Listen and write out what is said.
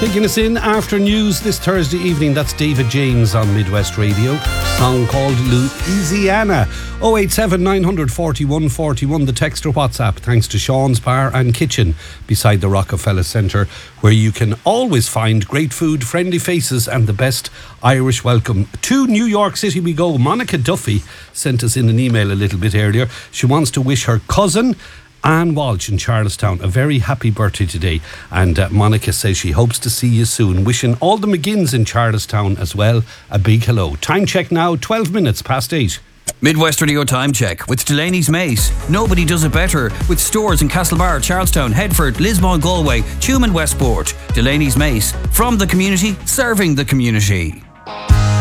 Taking us in after news this Thursday evening, that's David James on Midwest Radio. Song called Louisiana. 087 941 41, the text or WhatsApp, thanks to Sean's Bar and Kitchen beside the Rockefeller Centre, where you can always find great food, friendly faces and the best Irish welcome. To New York City we go. Monica Duffy sent us in an email a little bit earlier. She wants to wish her cousin Anne Walsh in Charlestown a very happy birthday today, and Monica says she hopes to see you soon. Wishing all the McGinns in Charlestown as well a big hello. Time check now, 12 minutes past 8. Midwest Radio Time Check with Delaney's Mace. Nobody does it better, with stores in Castlebar, Charlestown, Headford, Lismore, Galway, Tuam and Westport. Delaney's Mace, from the community, serving the community.